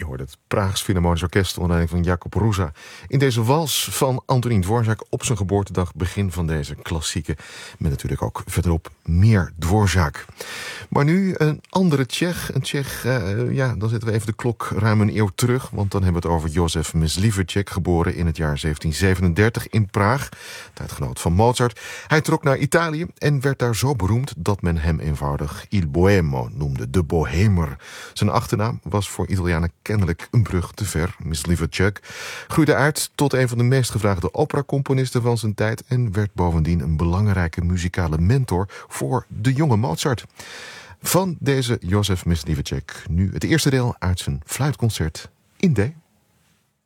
Je hoort het Praags Philharmonisch Orkest onder leiding van Jakub Hrusa in deze wals van Antonín Dvořák op zijn geboortedag, begin van deze klassieke, met natuurlijk ook verderop meer Dvořák. Maar nu een andere Tsjech. Een Tsjech, dan zetten we even de klok ruim een eeuw terug, want dan hebben we het over Josef Mysliveček, geboren in het jaar 1737 in Praag, tijdgenoot van Mozart. Hij trok naar Italië en werd daar zo beroemd dat men hem eenvoudig Il Boemo noemde, de Bohemer. Zijn achternaam was voor Italianen kennelijk een brug te ver. Mysliveček groeide uit tot een van de meest gevraagde operacomponisten van zijn tijd en werd bovendien een belangrijke muzikale mentor voor de jonge Mozart. Van deze Josef Mysliveček nu het eerste deel uit zijn fluitconcert in D.